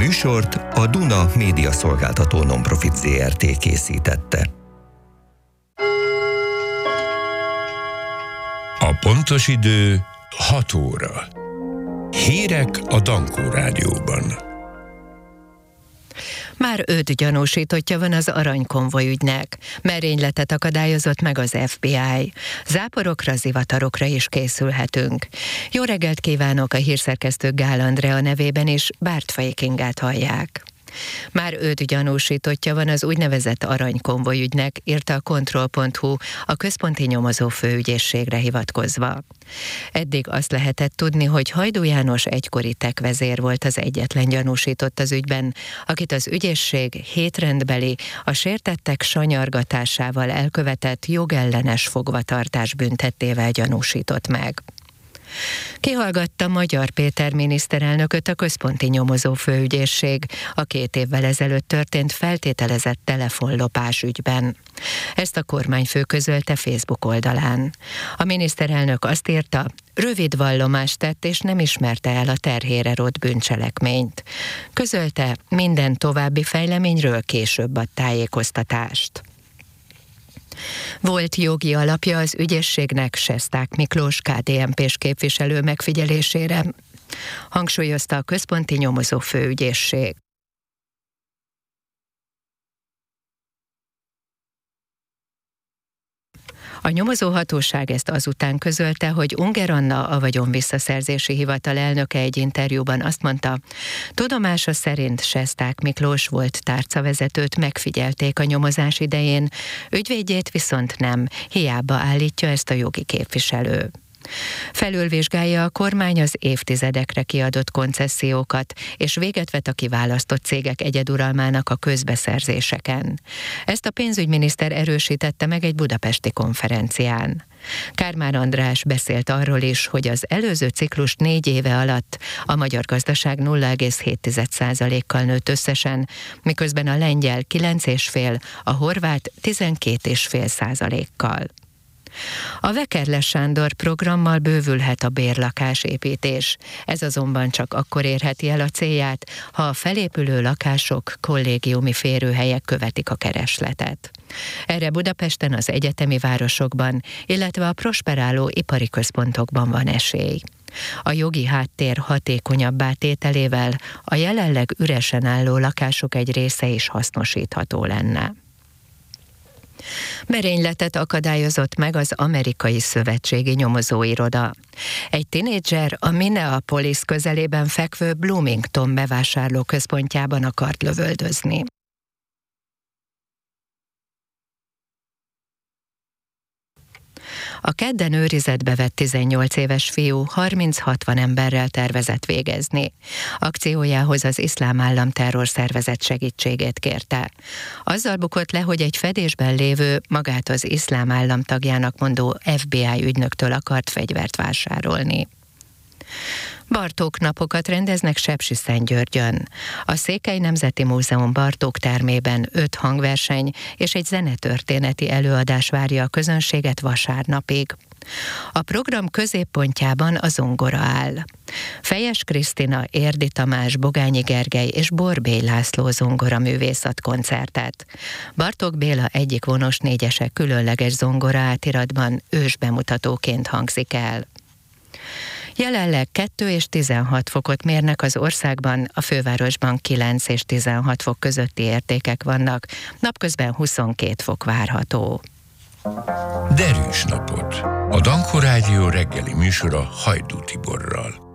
műsort a Duna Média Szolgáltató Nonprofit Zrt. Készítette. A pontos idő 6 óra. Hírek a Dankó Rádióban. Már 5 gyanúsítottja van az aranykonvoj ügynek. Merényletet akadályozott meg az FBI. Záporokra, zivatarokra is készülhetünk. Jó reggelt kívánok, a hírszerkesztő Gál Andrea nevében is, Bártfai Kingát hallják. Már 5 gyanúsítottja van az úgynevezett aranykonvoj ügynek, írta a Kontroll.hu a központi nyomozó főügyészségre hivatkozva. Eddig azt lehetett tudni, hogy Hajdú János egykori tekvezér volt az egyetlen gyanúsított az ügyben, akit az ügyészség hétrendbeli, a sértettek sanyargatásával elkövetett jogellenes fogvatartás büntettével gyanúsított meg. Kihallgatta Magyar Péter miniszterelnököt a központi nyomozó főügyészség a 2 évvel ezelőtt történt feltételezett telefonlopás ügyben. Ezt a kormányfő közölte Facebook oldalán. A miniszterelnök azt írta, rövid vallomást tett és nem ismerte el a terhére rótt bűncselekményt. Közölte, minden további fejleményről később ad tájékoztatást. Volt jogi alapja az ügyészségnek Sesták Miklós KDNP-s képviselő megfigyelésére, hangsúlyozta a központi nyomozó főügyészség. A nyomozóhatóság ezt azután közölte, hogy Unger Anna, a vagyonvisszaszerzési hivatal elnöke egy interjúban azt mondta, tudomása szerint Sesták Miklós volt tárcavezetőt megfigyelték a nyomozás idején, ügyvédjét viszont nem, hiába állítja ezt a jogi képviselő. Felülvizsgálja a kormány az évtizedekre kiadott koncesziókat, és véget vet a kiválasztott cégek egyeduralmának a közbeszerzéseken. Ezt a pénzügyminiszter erősítette meg egy budapesti konferencián. Kármán András beszélt arról is, hogy az előző ciklus 4 éve alatt a magyar gazdaság 0,7%-kal nőtt összesen, miközben a lengyel 9,5%, a horvát 12,5%-kal. A Vekerles Sándor programmal bővülhet a bérlakásépítés. Ez azonban csak akkor érheti el a célját, ha a felépülő lakások, kollégiumi férőhelyek követik a keresletet. Erre Budapesten, az egyetemi városokban, illetve a prosperáló ipari központokban van esély. A jogi háttér hatékonyabbá tételével a jelenleg üresen álló lakások egy része is hasznosítható lenne. Merényletet akadályozott meg az amerikai szövetségi nyomozóiroda. Egy tinédzser a Minneapolis közelében fekvő Bloomington bevásárlóközpontjában akart lövöldözni. A kedden őrizetbe vett 18 éves fiú 30-60 emberrel tervezett végezni. Akciójához az Iszlám Állam terrorszervezet segítségét kérte. Azzal bukott le, hogy egy fedésben lévő, magát az Iszlám Állam tagjának mondó FBI ügynöktől akart fegyvert vásárolni. Bartók napokat rendeznek Sepsiszentgyörgyön. A Székely Nemzeti Múzeum Bartók termében 5 hangverseny és egy zenetörténeti előadás várja a közönséget vasárnapig. A program középpontjában a zongora áll. Fejes Krisztina, Érdi Tamás, Bogányi Gergely és Borbély László zongoraművész ad koncertet. Bartók Béla egyik vonos négyese különleges zongora átiratban ősbemutatóként hangzik el. Jelenleg 2 és 16 fokot mérnek az országban, a fővárosban 9 és 16 fok közötti értékek vannak, napközben 22 fok várható. Derűs napot! A Dankó Rádió reggeli műsora Hajdú Tiborral.